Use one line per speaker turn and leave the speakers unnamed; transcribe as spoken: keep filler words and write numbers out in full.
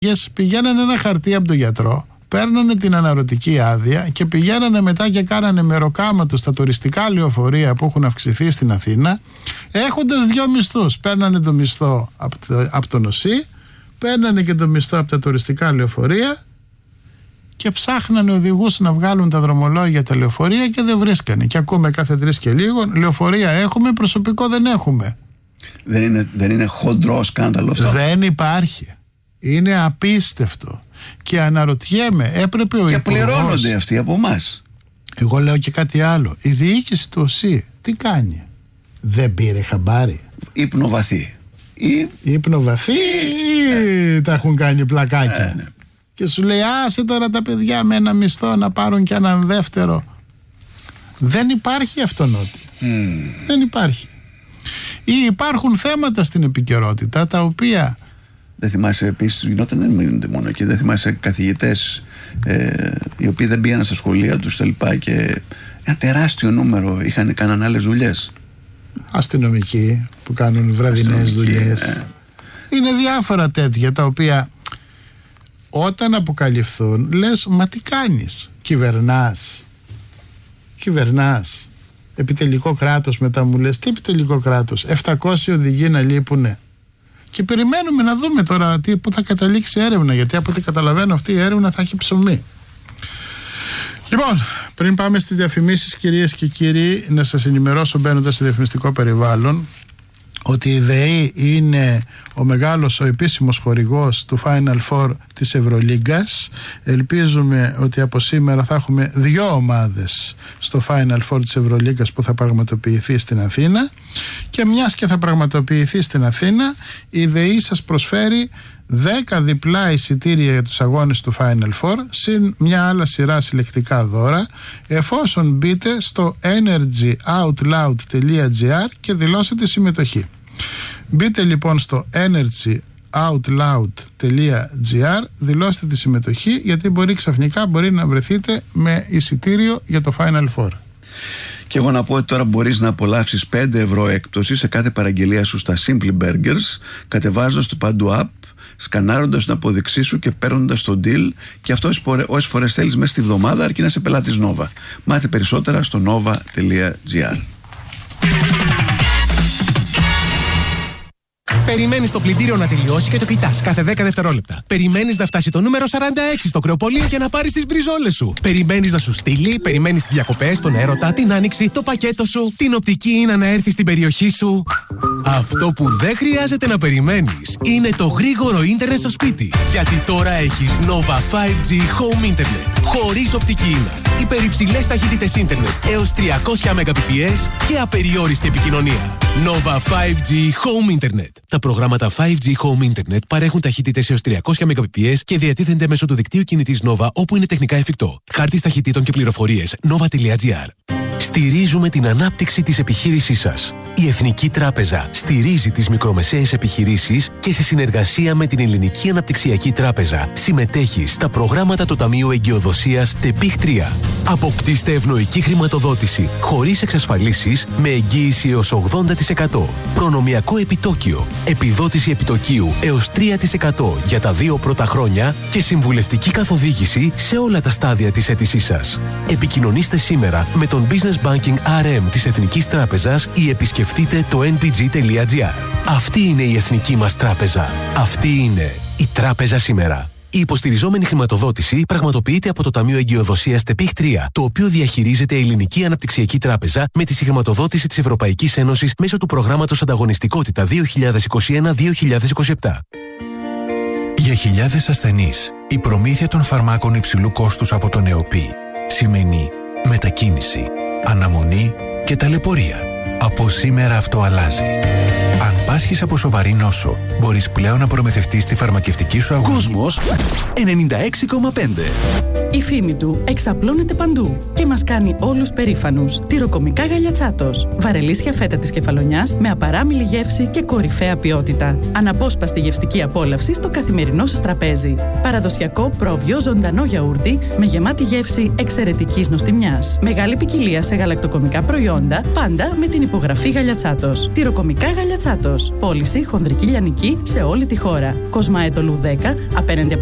Πηγαίνανε ένα χαρτί από τον γιατρό, παίρνανε την αναρωτική άδεια και πηγαίνανε μετά και κάνανε μεροκάματο στα τουριστικά λεωφορεία που έχουν αυξηθεί στην Αθήνα, έχοντας δύο μισθούς. Παίρνανε το μισθό από το, από το νοσί, παίρνανε και το μισθό από τα τουριστικά λεωφορεία και ψάχνανε οδηγούς να βγάλουν τα δρομολόγια τα λεωφορεία και δεν βρίσκανε. Και ακούμε κάθε τρεις και λίγο, λεωφορεία έχουμε, προσωπικό δεν έχουμε.
Δεν είναι, δεν είναι χοντρό σκάνδαλο αυτό?
Δεν υπάρχει. Είναι απίστευτο. Και αναρωτιέμαι, έπρεπε ο
και
υπουργός...
πληρώνονται αυτοί από εμάς.
Εγώ λέω και κάτι άλλο. Η διοίκηση του ΟΣΥ τι κάνει? Δεν πήρε χαμπάρι?
Ύπνο βαθύ. Ή...
Ύπνο βαθύ ή ε. τα έχουν κάνει πλακάκια?
Ε, ναι.
Και σου λέει άσε τώρα τα παιδιά με ένα μισθό να πάρουν και έναν δεύτερο. Δεν υπάρχει αυτονότη. Mm. Δεν υπάρχει. Ή υπάρχουν θέματα στην επικαιρότητα τα οποία...
Δεν θυμάσαι επίσης, γινόταν, δεν μείνονται μόνο εκεί, δεν θυμάσαι καθηγητές ε, οι οποίοι δεν πήγαιναν στα σχολεία τους τα λοιπά και ένα τεράστιο νούμερο είχαν κάναν άλλες δουλειές.
Αστυνομικοί που κάνουν βραδινές δουλειές. Ναι. Είναι διάφορα τέτοια τα οποία όταν αποκαλυφθούν λες μα τι κάνεις? Κυβερνάς. Κυβερνάς. Επιτελικό κράτος μετά μου λες τι επιτελικό κράτος? επτακόσιοι οδηγοί να λείπουνε. Και περιμένουμε να δούμε τώρα τι, πού θα καταλήξει η έρευνα, γιατί από ό,τι καταλαβαίνω αυτή η έρευνα θα έχει ψωμί. Λοιπόν, πριν πάμε στις διαφημίσεις, κυρίες και κύριοι, να σας ενημερώσω μπαίνοντας σε διαφημιστικό περιβάλλον ότι η ΔΕΗ είναι ο μεγάλος, ο επίσημος χορηγός του Final Four της Ευρωλίγκας. Ελπίζουμε ότι από σήμερα θα έχουμε δύο ομάδες στο Final Four της Ευρωλίγκας που θα πραγματοποιηθεί στην Αθήνα, και μιας και θα πραγματοποιηθεί στην Αθήνα, η ΔΕΗ σας προσφέρει δέκα διπλά εισιτήρια για τους αγώνες του Final Four συν μια άλλα σειρά συλλεκτικά δώρα, εφόσον μπείτε στο energy out loud τελεία gr και δηλώσετε συμμετοχή. Μπείτε λοιπόν στο energy out loud τελεία gr, δηλώστε τη συμμετοχή, γιατί μπορεί ξαφνικά μπορεί να βρεθείτε με εισιτήριο για το Final Four.
Και εγώ να πω ότι τώρα μπορείς να απολαύσεις πέντε ευρώ έκπτωση σε κάθε παραγγελία σου στα Simply Burgers, κατεβάζοντας το παντού app, σκανάροντας την απόδειξή σου και παίρνοντας το deal, και αυτό όσες φορές θέλεις μέσα στη βδομάδα, αρκεί να είσαι πελάτης Nova. Μάθε περισσότερα στο nova τελεία gr.
Περιμένεις το πλυντήριο να τελειώσει και το κοιτάς κάθε δέκα δευτερόλεπτα. Περιμένεις να φτάσει το νούμερο σαράντα έξι στο κρεοπολείο και να πάρεις τις μπριζόλες σου. Περιμένεις να σου στείλει, περιμένεις τις διακοπές, τον έρωτα, την άνοιξη, το πακέτο σου, την οπτική είναι να έρθει στην περιοχή σου. Αυτό που δεν χρειάζεται να περιμένεις είναι το γρήγορο ίντερνετ στο σπίτι. Γιατί τώρα έχεις Nova φάιβ τζι Home Internet. Χωρίς οπτική ίνα. Υπερυψηλές ταχύτητες ίντερνετ έως τριακόσια Mbps και απεριόριστη επικοινωνία. Nova φάιβ τζι Home Internet. Τα προγράμματα φάιβ τζι Home Internet παρέχουν ταχύτητες έως τριακόσια Mbps και διατίθενται μέσω του δικτύου κινητής Nova όπου είναι τεχνικά εφικτό. Χάρτης ταχυτήτων και πληροφορίες nova τελεία gr. Στηρίζουμε την ανάπτυξη της επιχείρησής σας. Η Εθνική Τράπεζα στηρίζει τις μικρομεσαίες επιχειρήσεις και σε συνεργασία με την Ελληνική Αναπτυξιακή Τράπεζα συμμετέχει στα προγράμματα του Ταμείου Εγκυοδοσίας ΤΕΠΙΧ τρία. Αποκτήστε ευνοϊκή χρηματοδότηση χωρίς εξασφαλίσεις με εγγύηση έως ογδόντα τοις εκατό. Προνομιακό επιτόκιο, επιδότηση επιτοκίου έως τρία τοις εκατό για τα δύο πρώτα χρόνια και συμβουλευτική καθοδήγηση σε όλα τα στάδια της αίτησής σας. Επικοινωνήστε σήμερα με τον Business Banking αρ εμ της Εθνικής Τράπεζας ή επισκεφτείτε το εν πι τζι τελεία gr. Αυτή είναι η εθνική μας τράπεζα. Αυτή είναι η τράπεζα σήμερα. Η υποστηριζόμενη χρηματοδότηση πραγματοποιείται από το Ταμείο Εγκυοδοσίας ΤΕΠΙΧ τρία, το οποίο διαχειρίζεται η Ελληνική Αναπτυξιακή Τράπεζα με τη συγχρηματοδότηση της Ευρωπαϊκής Ένωσης μέσω του προγράμματος Ανταγωνιστικότητα δύο χιλιάδες είκοσι ένα με δύο χιλιάδες είκοσι επτά.
Για χιλιάδες ασθενείς, η προμήθεια των φαρμάκων υψηλού κόστους από τον ΕΟΠΗ σημαίνει μετακίνηση, αναμονή και ταλαιπωρία. Από σήμερα αυτό αλλάζει. Αν πάσχεις από σοβαρή νόσο, μπορείς πλέον να προμηθευτείς τη φαρμακευτική σου αγωγή.
Κόσμος ενενήντα έξι κόμμα πέντε.
Η
Η φήμη του εξαπλώνεται παντού και μας κάνει όλους περήφανους. Τυροκομικά Γαλιατσάτος. Βαρελίσια φέτα της Κεφαλονιάς με απαράμιλη γεύση και κορυφαία ποιότητα. Αναπόσπαστη γευστική απόλαυση στο καθημερινό σας τραπέζι. Παραδοσιακό πρόβιο ζωντανό γιαούρτι με γεμάτη γεύση εξαιρετικής νοστιμιάς. Μεγάλη ποικιλία σε γαλακτοκομικά προϊόντα, πάντα με την υπογραφή Γαλιατσάτος. Τυροκομικά Γαλιατσάτος. Πώληση χονδρική λιανική σε όλη τη χώρα. Κοσμάετολου δέκα, απέναντι